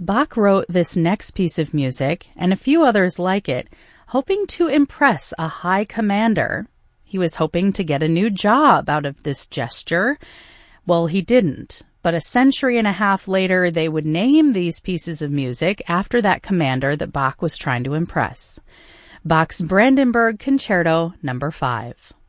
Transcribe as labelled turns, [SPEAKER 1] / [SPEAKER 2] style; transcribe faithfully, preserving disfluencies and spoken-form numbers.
[SPEAKER 1] Bach wrote this next piece of music, and a few others like it, hoping to impress a high commander. He was hoping to get a new job out of this gesture. Well, he didn't, but a century and a half later, they would name these pieces of music after that commander that Bach was trying to impress. Bach's Brandenburg Concerto number five.